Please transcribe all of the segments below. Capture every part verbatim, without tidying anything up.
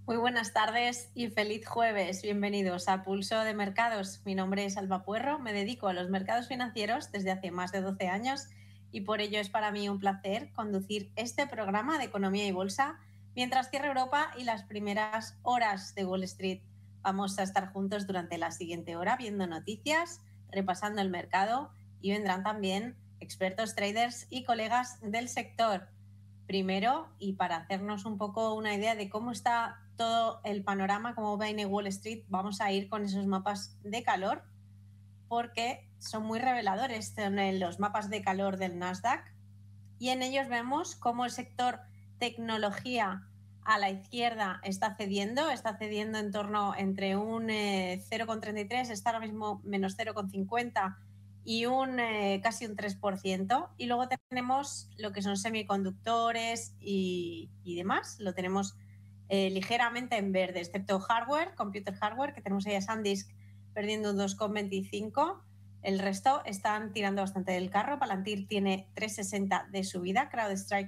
Muy buenas tardes y feliz jueves. Bienvenidos a Pulso de Mercados. Mi nombre es Alba Puerro, me dedico a los mercados financieros desde hace más de doce años y por ello es para mí un placer conducir este programa de economía y bolsa mientras cierra Europa y las primeras horas de Wall Street. Vamos a estar juntos durante la siguiente hora viendo noticias, repasando el mercado y vendrán también expertos traders y colegas del sector. Primero, y para hacernos un poco una idea de cómo está todo el panorama, cómo viene Wall Street, vamos a ir con esos mapas de calor, porque son muy reveladores. Son los mapas de calor del Nasdaq, y en ellos vemos cómo el sector tecnología a la izquierda está cediendo, está cediendo en torno entre un eh, cero coma treinta y tres, está ahora mismo menos cero coma cincuenta y un eh, casi un tres por ciento. Y luego tenemos lo que son semiconductores y, y demás, lo tenemos eh, ligeramente en verde, excepto hardware, computer hardware, que tenemos ahí a SanDisk perdiendo un dos coma veinticinco. El resto están tirando bastante del carro. Palantir tiene tres coma sesenta de subida. CrowdStrike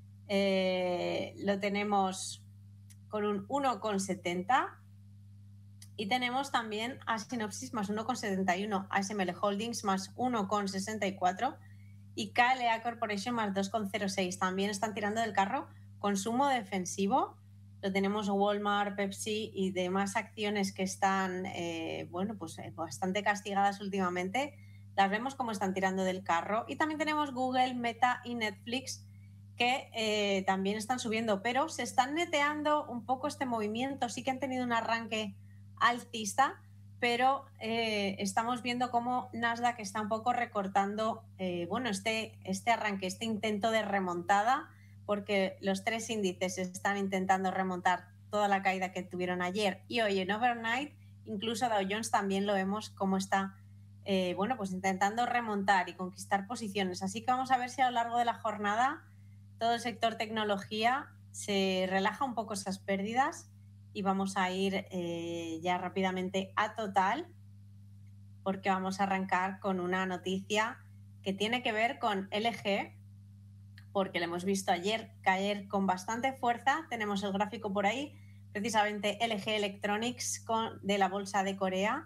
eh, lo tenemos con un uno coma setenta. Y tenemos también a Synopsys más uno coma setenta y uno, A S M L Holdings más uno coma sesenta y cuatro y K L A Corporation más dos coma cero seis. También están tirando del carro. Consumo defensivo. Lo tenemos Walmart, Pepsi y demás acciones que están eh, bueno, pues, eh, bastante castigadas últimamente. Las vemos como están tirando del carro. Y también tenemos Google, Meta y Netflix, que eh, también están subiendo, pero se están neteando un poco este movimiento. Sí que han tenido un arranque alcista, pero eh, estamos viendo cómo Nasdaq está un poco recortando eh, bueno, este, este arranque, este intento de remontada, porque los tres índices están intentando remontar toda la caída que tuvieron ayer y hoy en overnight. Incluso Dow Jones también lo vemos cómo está eh, bueno, pues intentando remontar y conquistar posiciones. Así que vamos a ver si a lo largo de la jornada todo el sector tecnología se relaja un poco esas pérdidas y vamos a ir eh, ya rápidamente a total, porque vamos a arrancar con una noticia que tiene que ver con L G, porque lo hemos visto ayer caer con bastante fuerza. Tenemos el gráfico por ahí, precisamente L G Electronics con, de la bolsa de Corea.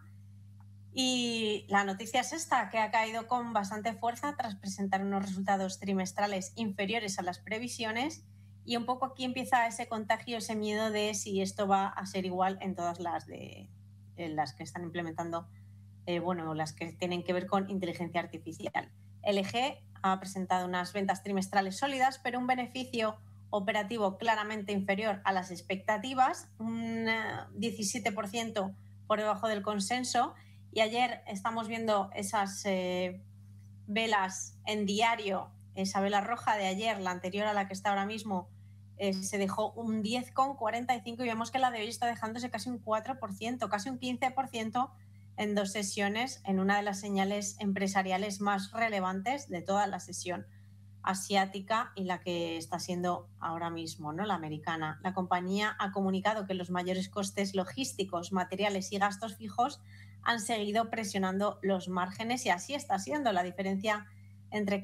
Y la noticia es esta, que ha caído con bastante fuerza tras presentar unos resultados trimestrales inferiores a las previsiones, y un poco aquí empieza ese contagio, ese miedo de si esto va a ser igual en todas las, de, en las que están implementando, eh, bueno, las que tienen que ver con inteligencia artificial. L G ha presentado unas ventas trimestrales sólidas, pero un beneficio operativo claramente inferior a las expectativas, un diecisiete por ciento por debajo del consenso. Y ayer estamos viendo esas eh, velas en diario, esa vela roja de ayer, la anterior a la que está ahora mismo, eh, se dejó un diez coma cuarenta y cinco y vemos que la de hoy está dejándose casi un cuatro por ciento, casi un quince por ciento en dos sesiones, en una de las señales empresariales más relevantes de toda la sesión asiática y la que está siendo ahora mismo, ¿no?, la americana. La compañía ha comunicado que los mayores costes logísticos, materiales y gastos fijos han seguido presionando los márgenes, y así está siendo. La diferencia entre